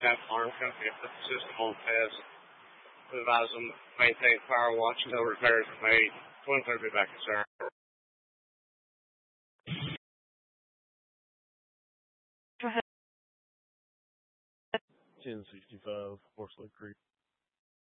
that farm company to put the system on test. Advise them to maintain power watch until repairs are made. 23 will be back in service. 1065 Horse Lake Creek.